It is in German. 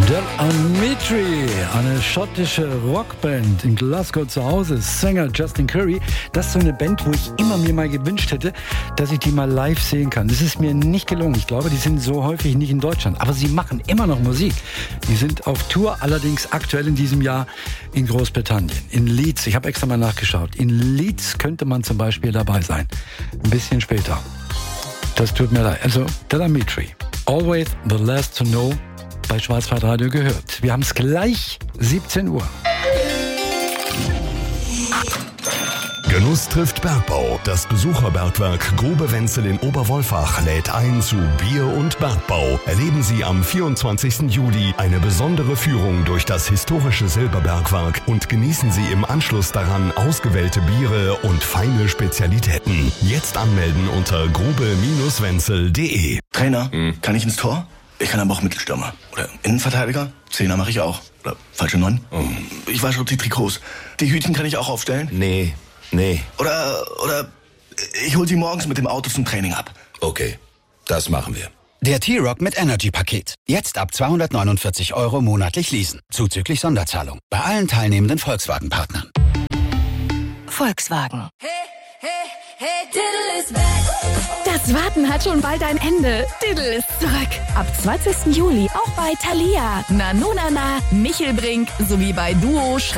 Del Amitri, eine schottische Rockband in Glasgow zu Hause, Sänger Justin Curry. Das ist so eine Band, wo ich immer mir mal gewünscht hätte, dass ich die mal live sehen kann. Das ist mir nicht gelungen. Ich glaube, die sind so häufig nicht in Deutschland. Aber sie machen immer noch Musik. Die sind auf Tour, allerdings aktuell in diesem Jahr in Großbritannien. In Leeds, ich habe extra mal nachgeschaut. In Leeds könnte man zum Beispiel dabei sein. Ein bisschen später. Das tut mir leid. Also, Del Amitri. Always the last to know. Bei Schwarzwaldradio gehört. Wir haben es gleich 17 Uhr. Genuss trifft Bergbau. Das Besucherbergwerk Grube Wenzel in Oberwolfach lädt ein zu Bier und Bergbau. Erleben Sie am 24. Juli eine besondere Führung durch das historische Silberbergwerk und genießen Sie im Anschluss daran ausgewählte Biere und feine Spezialitäten. Jetzt anmelden unter grube-wenzel.de. Trainer, kann ich ins Tor? Ich kann aber auch Mittelstürmer. Oder Innenverteidiger. Zehner mache ich auch. Oder falsche 9. Ich wasche die Trikots. Die Hütchen kann ich auch aufstellen. Nee. Oder ich hol sie morgens mit dem Auto zum Training ab. Okay, das machen wir. Der T-Rock mit Energy-Paket. Jetzt ab 249 € monatlich leasen. Zuzüglich Sonderzahlung. Bei allen teilnehmenden Volkswagen-Partnern. Volkswagen. Diddle is back. Das Warten hat schon bald ein Ende. Diddle ist zurück. Ab 20. Juli auch bei Thalia, Nanonana, Michelbrink sowie bei Duo,